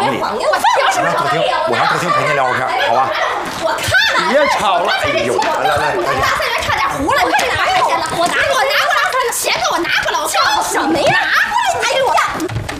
房里。 我聊什么我让客厅陪您聊会儿天，好吧？ 我看了。 别吵了，哎呦，来来来，赶紧。